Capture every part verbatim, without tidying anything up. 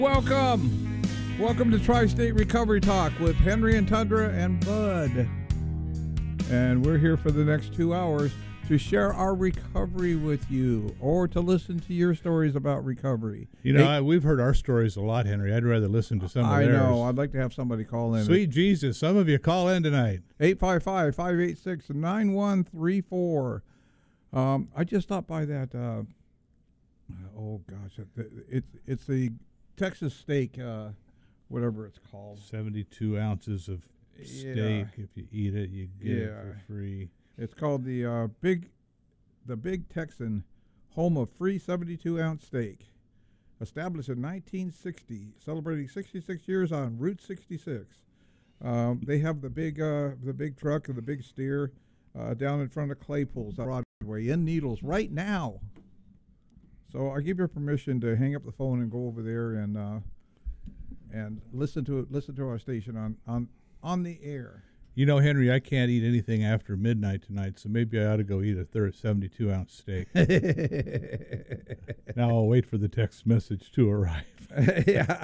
Welcome. Welcome to Tri-State Recovery Talk with Henry and Tundra and Bud. And we're here for the next two hours to share our recovery with you or to listen to your stories about recovery. You know, Eight, I, we've heard our stories a lot, Henry. I'd rather listen to some of I theirs. I know. I'd like to have somebody call in. Sweet Jesus, some of you call in tonight. eight five five, five eight six, nine one three four. Um, I just stopped by that, uh, oh gosh, it, it, it's the Texas steak, uh, whatever it's called. seventy-two ounces of steak. Yeah. If you eat it, you get Yeah. it for free. It's called the uh, Big the Big Texan, home of free seventy-two ounce steak. Established in nineteen sixty, celebrating sixty-six years on Route sixty-six. Um, they have the big uh, the big truck and the big steer uh, down in front of Claypool's on Broadway in Needles right now. So I give you permission to hang up the phone and go over there and uh, and listen to it. Listen to our station on on on the air. You know, Henry, I can't eat anything after midnight tonight, so maybe I ought to go eat a third seventy-two ounce steak. Now I'll wait for the text message to arrive. Yeah.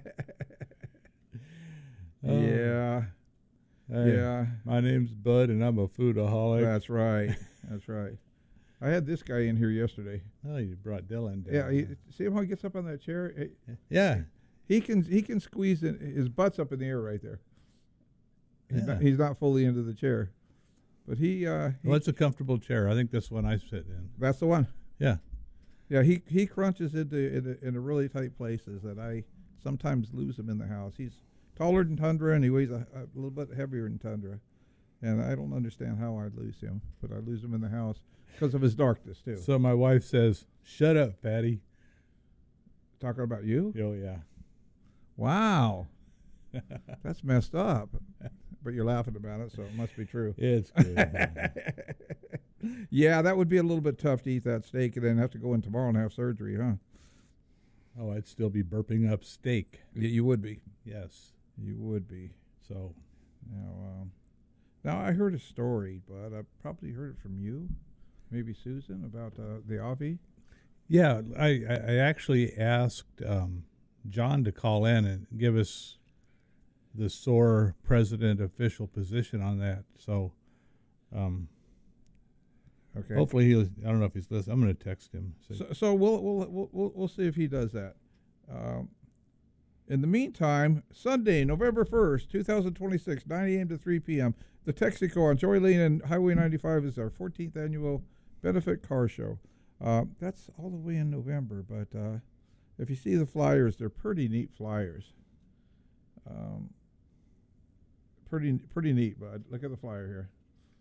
Oh. Yeah. Hey, Yeah. My name's Bud, and I'm a foodaholic. That's right. That's right. I had this guy in here yesterday. Oh, you brought Dylan down. Yeah. He, see how he gets up on that chair? He, yeah. He can he can squeeze in, his butt's up in the air right there. He's, Yeah. not, he's not fully into the chair, but he. Uh, he Well, it's a comfortable chair. I think this one I sit in. That's the one. Yeah. Yeah. He he crunches into into, into really tight places that I sometimes lose him in the house. He's taller than Tundra and he weighs a, a little bit heavier than Tundra, and I don't understand how I lose him, but I lose him in the house because of his darkness too. So my wife says, "Shut up, fatty." Talking about you? Oh yeah. Wow. That's messed up. But you're laughing about it, so it must be true. It's good. Yeah, that would be a little bit tough to eat that steak and then have to go in tomorrow and have surgery, huh? Oh, I'd still be burping up steak. Yeah, you would be. Yes. You would be. So. Now, um, now I heard a story, but I probably heard it from you, maybe Susan, about uh, the Avi. Yeah, I, I actually asked um, John to call in and give us the S O A R president official position on that. So, um, okay. Hopefully he'll. I don't know if he's listening. I'm going to text him. So, so we'll, we'll we'll we'll we'll see if he does that. Um, in the meantime, Sunday, November first, two thousand twenty-six, nine a.m. to three p.m., the Texaco on Joy Lane and Highway ninety-five is our fourteenth annual benefit car show. Uh, that's all the way in November, but uh, if you see the flyers, they're pretty neat flyers. Um, pretty pretty neat, bud. Look at the flyer here.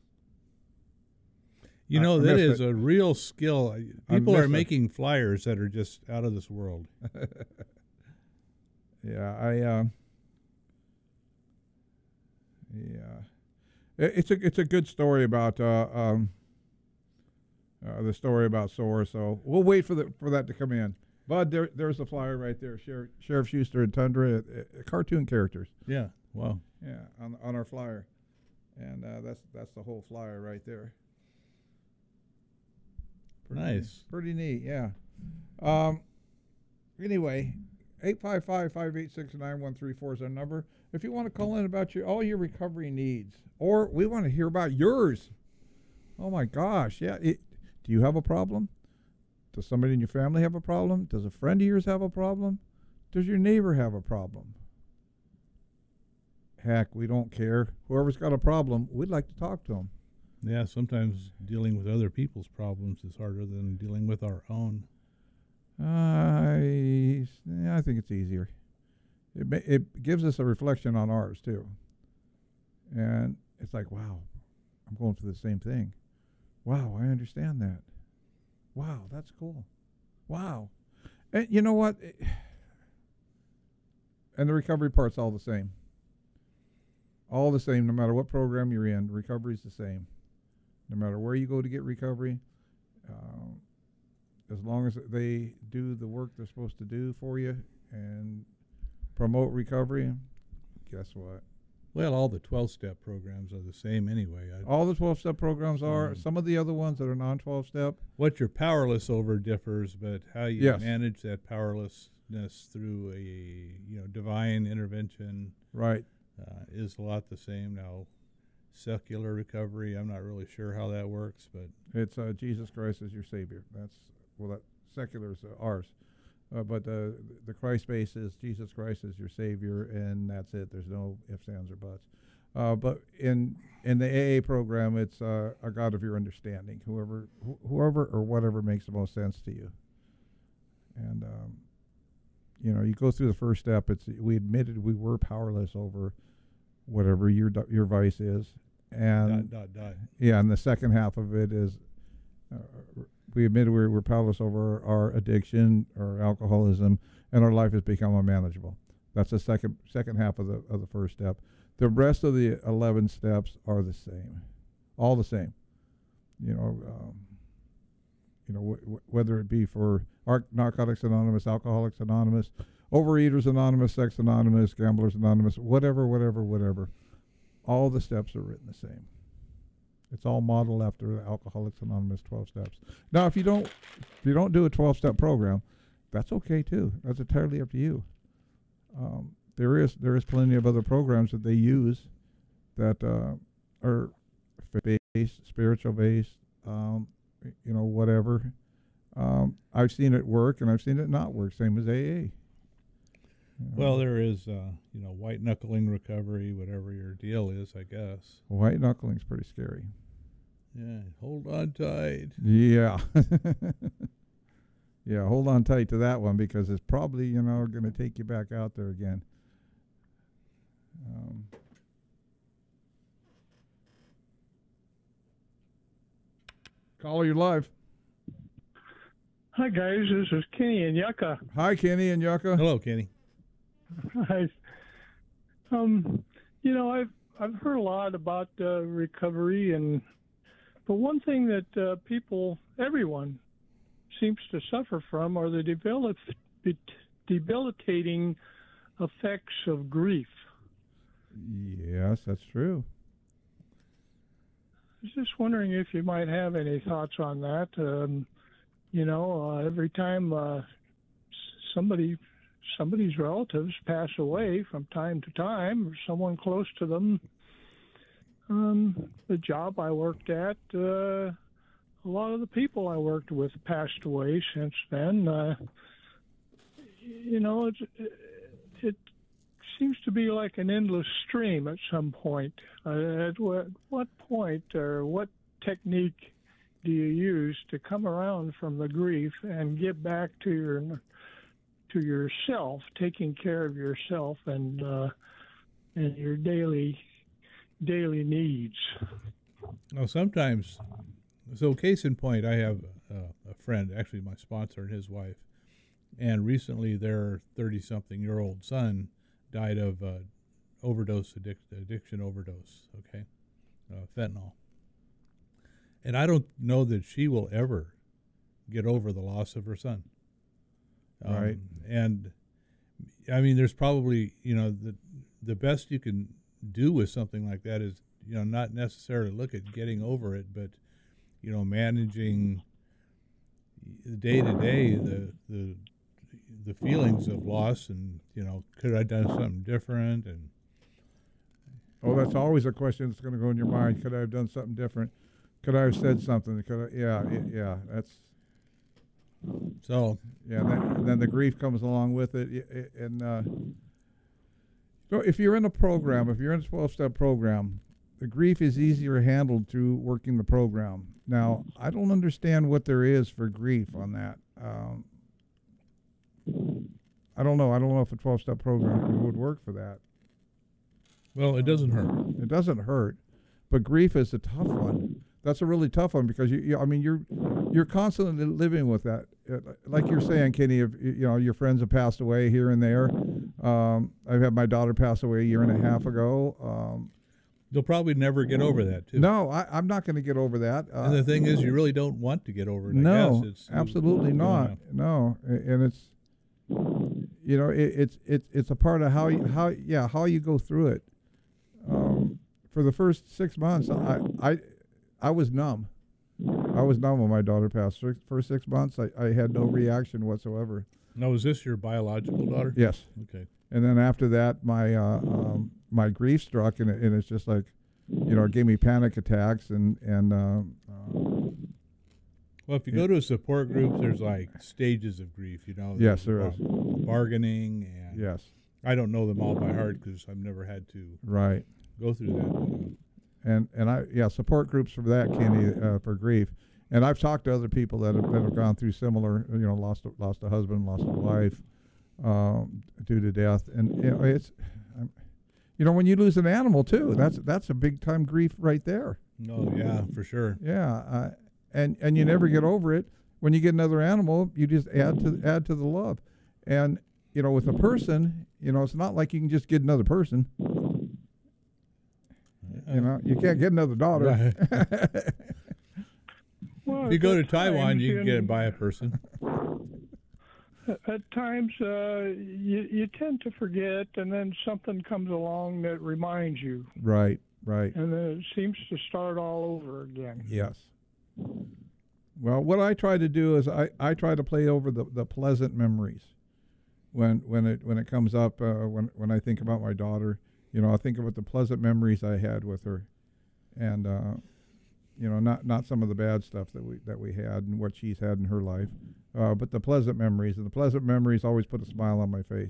You I- know, I that missed is it. a real skill. I People are missed it. making flyers that are just out of this world. Yeah, I. Uh, yeah, it, it's a it's a good story about uh, um, uh, the story about S O A R. So we'll wait for the for that to come in. Bud, there there's the flyer right there. Sheriff, Sheriff Schuster and Tundra, uh, uh, cartoon characters. Yeah. Wow. Yeah, on on our flyer, and uh, that's that's the whole flyer right there. Pretty Nice. Neat. Pretty neat. Yeah. Um. Anyway. eight five five, five eight six, nine one three four is our number. If you want to call in about your all your recovery needs, or we want to hear about yours. Oh my gosh, yeah. It, do you have a problem? Does somebody in your family have a problem? Does a friend of yours have a problem? Does your neighbor have a problem? Heck, we don't care. Whoever's got a problem, we'd like to talk to them. Yeah. Sometimes dealing with other people's problems is harder than dealing with our own. I, yeah, I think it's easier. It ma- it gives us a reflection on ours too, and it's like, wow, I'm going through the same thing. Wow, I understand that. Wow, that's cool. Wow, and you know what? It, and the recovery part's all the same. All the same, no matter what program you're in, recovery's the same. No matter where you go to get recovery. Um, As long as they do the work they're supposed to do for you and promote recovery, guess what? Well, all the twelve-step programs are the same anyway. I, All the twelve-step programs are. Mm. Some of the other ones that are non twelve-step. what you're powerless over differs, but how you Yes. manage that powerless sickness through a you know divine intervention Right. uh, is a lot the same. Now, secular recovery, I'm not really sure how that works, but It's uh, Jesus Christ as your Savior. That's, well, that secular is uh, ours. Uh, but the the Christ base is Jesus Christ as your Savior, and that's it. There's no ifs, ands, or buts. Uh, but in in the A A program, it's uh, a God of your understanding, whoever wh- whoever or whatever makes the most sense to you. And um, you know, you go through the first step. It's we admitted we were powerless over whatever your du- your vice is, and dot, dot, dot. yeah, and the second half of it is uh, we admitted we were powerless over our addiction or alcoholism, and our life has become unmanageable. That's the second second half of the of the first step. The rest of the eleven steps are the same, all the same. You know, um, you know, w- w- whether it be for Ar- Narcotics Anonymous, Alcoholics Anonymous, Overeaters Anonymous, Sex Anonymous, Gamblers Anonymous, whatever, whatever, whatever. All the steps are written the same. It's all modeled after the Alcoholics Anonymous twelve steps. Now, if you don't, if you don't do a twelve-step program, that's okay too. That's entirely up to you. Um, there is there is plenty of other programs that they use that uh, are faith-based, spiritual based, um, you know, whatever. Um, I've seen it work, and I've seen it not work. Same as A A. You know. Well, there is, uh, you know, white knuckling recovery, whatever your deal is, I guess. White knuckling's pretty scary. Yeah, hold on tight. Yeah. Yeah, hold on tight to that one because it's probably, you know, going to take you back out there again. Um, Caller, you're live. Hi guys, this is Kenny and Yucca. Hi, Kenny and Yucca. Hello, Kenny. Hi. Um, you know, I've I've heard a lot about uh, recovery, and but one thing that uh, people, everyone, seems to suffer from are the develop, debilitating effects of grief. Yes, that's true. I was just wondering if you might have any thoughts on that. Um, you know, uh, every time uh, somebody, somebody's relatives pass away from time to time, or someone close to them, um, the job I worked at, uh, a lot of the people I worked with passed away since then. Uh, you know, it, it seems to be like an endless stream at some point. Uh, at what, what point or what technique do you use to come around from the grief and get back to your to yourself, taking care of yourself and uh, and your daily daily needs? Well, sometimes, so case in point, I have uh, a friend, actually my sponsor and his wife, and recently their thirty-something-year-old son died of uh, overdose addic- addiction overdose. Okay, uh, fentanyl. And I don't know that she will ever get over the loss of her son. Um, Right. And I mean, there's probably, you know, the the best you can do with something like that is, you know, not necessarily look at getting over it, but, you know, managing the day to day, the the the feelings of loss, and, you know, could I have done something different? And Oh, that's always a question that's going to go in your mind. Could I have done something different? Could I have said something? Could I? Yeah, y- yeah. That's so, yeah. And then, and then the grief comes along with it. y- y- And uh, so, if you're in a program, if you're in a twelve-step program, the grief is easier handled through working the program. Now, I don't understand what there is for grief on that. Um, I don't know. I don't know if a twelve-step program would work for that. well, it doesn't hurt. It doesn't hurt, but grief is a tough one. That's a really tough one because you, you I mean, you're you're constantly living with that. Uh, Like you're saying, Kenny, if you know your friends have passed away here and there. Um, I've had my daughter pass away a year and a half ago. Um, You'll probably never get over that, too. no, I, I'm not going to get over that. Uh, And the thing is, you really don't want to get over it. I no, guess. It's, absolutely you not. know, No, a- and it's you know it, it's it's it's a part of how you, how yeah how you go through it. Um, for the first six months, I I I was numb. I was numb when my daughter passed. Six- First six months, I, I had no reaction whatsoever. Now, is this your biological daughter? Yes. Okay. And then after that, my uh, um, my grief struck, and, it, and it's just like, you know, it gave me panic attacks, and and uh, uh, Well, if you go to a support group, there's like stages of grief, you know. Yes, There's there is. bargaining, and yes, I don't know them all by heart because I've never had to right. go through that. But, uh, And and I yeah support groups for that, Kenny, uh, for grief. And I've talked to other people that have, that have gone through similar, you know, lost a, lost a husband, lost a wife, um, due to death, and you know, it's, um, you know, when you lose an animal too, that's that's a big time grief right there. no, yeah, for sure. Yeah, uh, and and you never get over it. When you get another animal, you just add to add to the love, and you know, with a person, you know, it's not like you can just get another person. You know, you can't get another daughter. Right. Well, If you go to at Taiwan, times, you can get know, it by a person. At times, uh, you you tend to forget, and then something comes along that reminds you, Right, right. and then it seems to start all over again. Yes. Well, what I try to do is I, I try to play over the, the pleasant memories when when it when it comes up uh, when when I think about my daughter. You know, I think about the pleasant memories I had with her, and uh, you know, not not some of the bad stuff that we that we had and what she's had in her life, uh, but the pleasant memories. And the pleasant memories always put a smile on my face.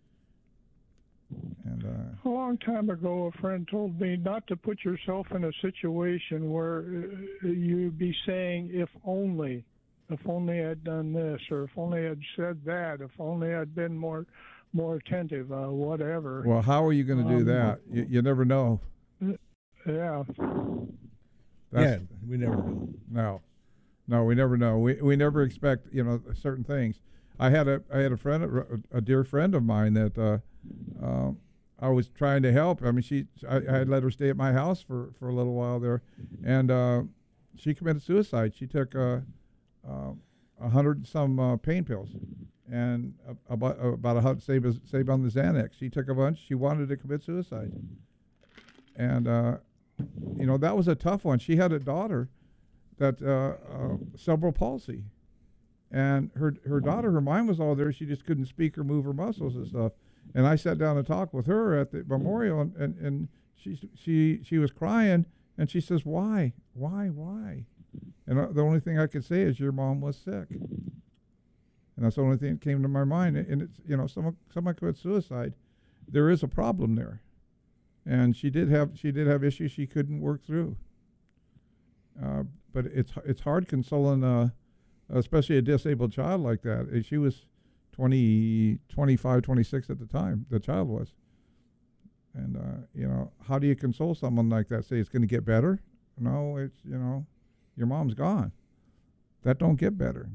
And uh, A long time ago, a friend told me not to put yourself in a situation where uh, you'd be saying, if only, if only I'd done this, or if only I'd said that, if only I'd been more more attentive, uh, whatever. well, how are you going to do Um, that? You, you never know. Yeah. That's, Yeah, we never know. No, no, we never know. We we never expect, you know, certain things. I had a I had a friend, a, a dear friend of mine that uh, uh, I was trying to help. I mean, she I, I had let her stay at my house for, for a little while there, and uh, she committed suicide. She took uh, uh, a hundred and some uh, pain pills, and a, about about a hundred save save on the Xanax. She took a bunch. She wanted to commit suicide, and. Uh, You know, that was a tough one. She had a daughter that uh, uh, cerebral palsy, and her her daughter, her mind was all there. She just couldn't speak or move her muscles and stuff. And I sat down and talked with her at the memorial, and, and, and she she she was crying, and she says, "Why, why, why?" And uh, the only thing I could say is, "Your mom was sick," and that's the only thing that came to my mind. And it's, you know, someone someone commits suicide, there is a problem there. And she did have she did have issues she couldn't work through. Uh, but it's it's hard consoling, uh, especially a disabled child like that. Uh, She was twenty, twenty-five, twenty-six at the time. The child was. And uh, you know, how do you console someone like that? Say it's going to get better? No, it's, you know, your mom's gone. That don't get better.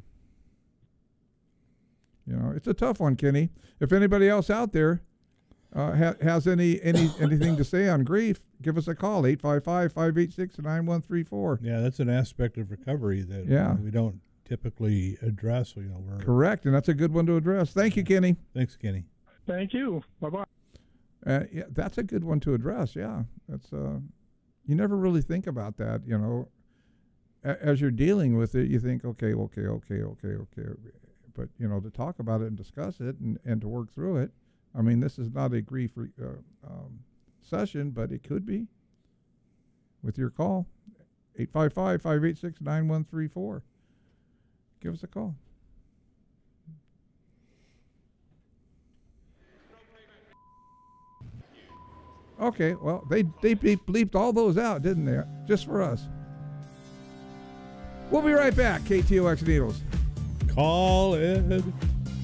You know, it's a tough one, Kenny. If anybody else out there Uh, ha has any any anything to say on grief, give us a call, eight five five, five eight six, nine one three four. Yeah, that's an aspect of recovery that Yeah. we don't typically address. You know, we're Correct, and that's a good one to address. Thank you, Kenny. Thanks, Kenny. Thank you. Bye-bye. Uh, yeah, that's a good one to address, yeah. That's uh, you never really think about that, you know. A as you're dealing with it, you think, okay, okay, okay, okay, okay. But, you know, to talk about it and discuss it and, and to work through it, I mean, this is not a grief re, uh, um, session, but it could be with your call, eight five five, five eight six, nine one three four. Give us a call. Okay, well, they, they bleep, bleeped all those out, didn't they? Just for us. We'll be right back, K T O X Needles. Call it.